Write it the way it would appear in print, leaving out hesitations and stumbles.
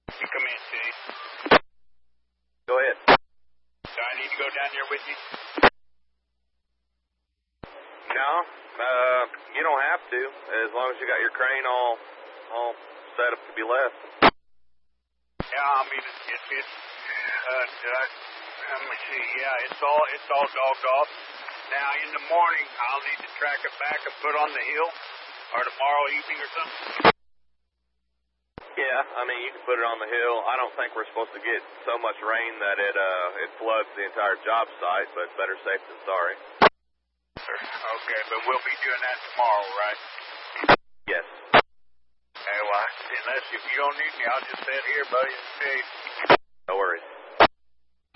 You come in, Steve. Go ahead. Do I need to go down there with you? No, you don't have to, as long as you got your crane all set up to be left. Yeah, I mean, let me see. Yeah, it's all dogged off. Now, in the morning, I'll need to track it back and put on the hill, or tomorrow evening or something. Yeah, I mean, you can put it on the hill. I don't think we're supposed to get so much rain that it floods the entire job site, but better safe than sorry. Okay, but we'll be doing that tomorrow, right? Yes. Hey, well, unless if you don't need me, I'll just sit here, buddy, and see. No worries.